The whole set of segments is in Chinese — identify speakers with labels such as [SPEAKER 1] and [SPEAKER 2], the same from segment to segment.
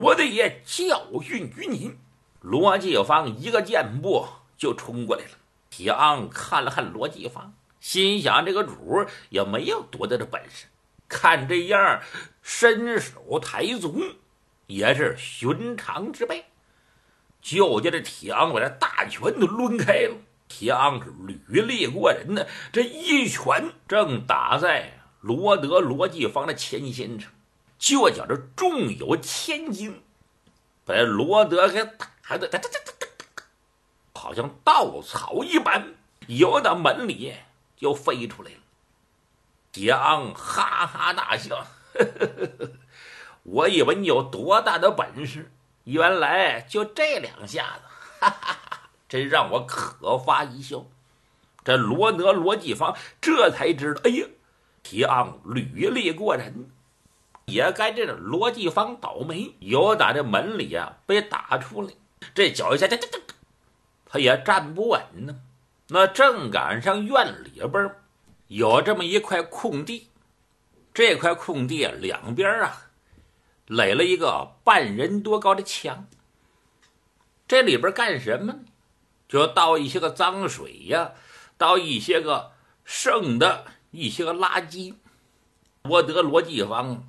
[SPEAKER 1] 我的爷教训于你！罗继芳一个箭步就冲过来了。铁昂看了看罗继芳，心想这个主也没有多大的本事，看这样身手抬足也是寻常之辈。就见这铁昂把这大拳都抡开了，铁昂是履历过人呢，这一拳正打在罗继芳的前心上，就觉着重有千斤，把罗德给打的好像稻草一般，游到门里就飞出来了。铁昂哈哈大笑，呵呵呵，我以为你有多大的本事，原来就这两下子，哈哈哈，真让我可发一笑。这罗继芳这才知道，哎呀，铁昂履历过人，也该这罗继芳倒霉，有打这门里被打出来，这脚一下他也站不稳呢。那正赶上院里边有这么一块空地，这块空地两边垒了一个半人多高的墙。这里边干什么呢？就倒一些个脏水倒一些个剩的一些个垃圾。罗继芳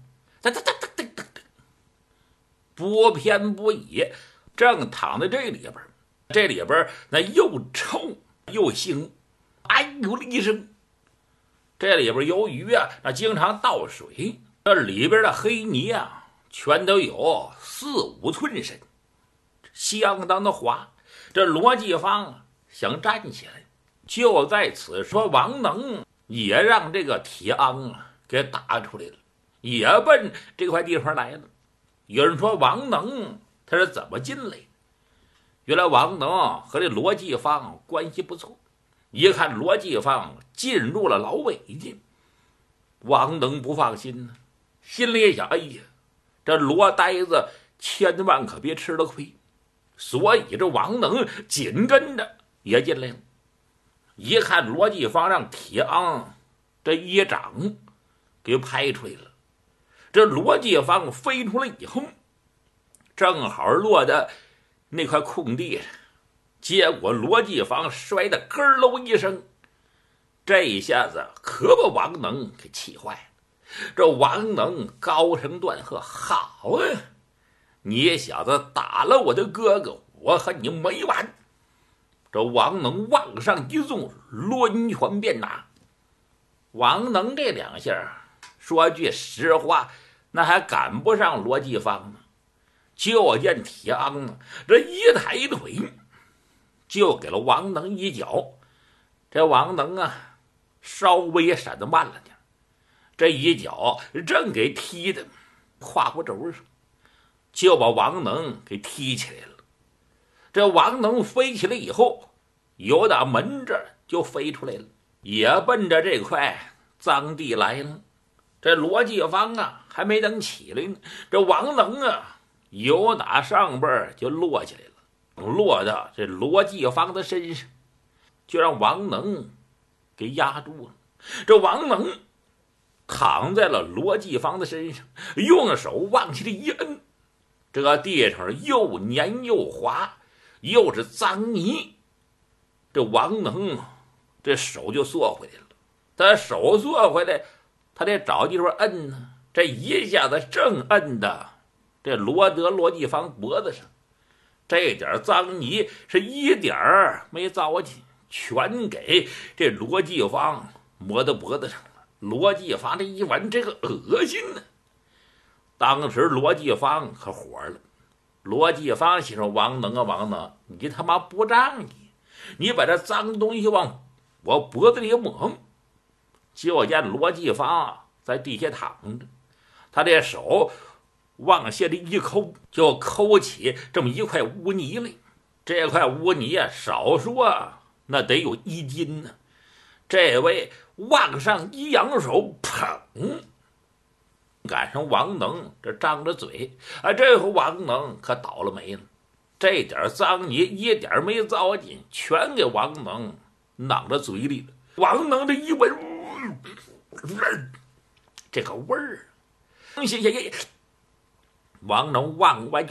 [SPEAKER 1] 不偏不倚，正躺在这里边，这里边那又臭又腥，哎呦了一声。这里边由于那经常倒水，这里边的黑泥全都有4、5寸深，相当的滑。这罗继芳想站起来，就在此时王能也让这个铁昂给打出来了，也奔这块地方来了。有人说王能他是怎么进来的？原来王能和这罗继芳关系不错，一看罗继芳进入了老北京，王能不放心呢，心里想，哎呀，这罗呆子千万可别吃了亏，所以这王能紧跟着也进来了。一看罗继芳让铁昂这一掌给拍出来了，这罗继芳飞出来以后，正好落在那块空地上，结果罗继芳摔得咯喽一声，这一下子可把王能给气坏了。这王能高声断喝：“好啊，你小子打了我的哥哥，我和你没完！”这王能往上一纵，抡拳便打。王能这两下，说句实话，那还赶不上罗继芳呢。就见铁昂这一抬腿，就给了王能一脚。这王能稍微闪得慢了点，这一脚正给踢的胯骨轴上，就把王能给踢起来了。这王能飞起来以后，由打门这儿就飞出来了，也奔着这块脏地来了。这罗继芳还没等起来呢，这王能由打上边就落起来了，落到这罗继芳的身上，就让王能给压住了。这王能躺在了罗继芳的身上，用手往下一摁，这地上又黏又滑，又是脏泥。这王能这手就缩回来了，他手缩回来，他得找地方摁呢。这一下子正摁的这罗继芳脖子上，这点脏泥是一点儿没糟践，全给这罗继芳磨到脖子上了。罗继芳这一闻，这个恶心呢。当时罗继芳可火了，罗继芳心说：王能王能，你他妈不仗义，你把这脏东西往我脖子里抹。就见罗继芳在地下躺着，他这手往下的一抠，就抠起这么一块污泥来。这块污泥少说那得有1斤呢。这位往上一扬手，砰！赶上王能这张着嘴，这回王能可倒了霉了。这点脏泥一点没糟践，全给王能攮到嘴里了。王能这一闻，这个味儿， 王能往外就